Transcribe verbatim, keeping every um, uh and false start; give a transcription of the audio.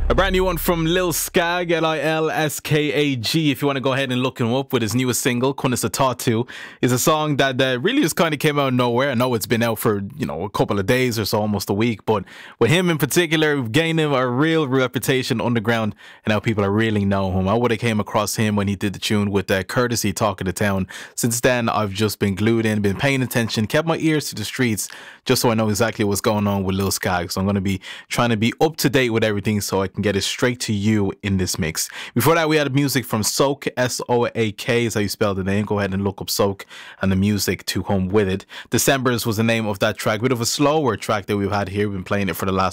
A brand new one from Lil Skag, L I L S K A G. If you want to go ahead and look him up with his newest single, Kunisa Tatu, is a song that uh, really just kind of came out of nowhere. I know it's been out for, you know, a couple of days or so, almost a week, but with him in particular, gained him a real reputation underground, and now people are really know him. I would have came across him when he did the tune with uh, Courtesy, Talk of the Town. Since then, I've just been glued in, been paying attention, kept my ears to the streets, just so I know exactly what's going on with Lil Skag. So I'm going to be trying to be up to date with everything so I can get it straight to you in this mix. Before that, we had music from Soak, S O A K is how you spell the name. Go ahead and look up Soak and the music to come with it. Decembers was the name of that track. Bit of a slower track that we've had here. We've been playing it for the last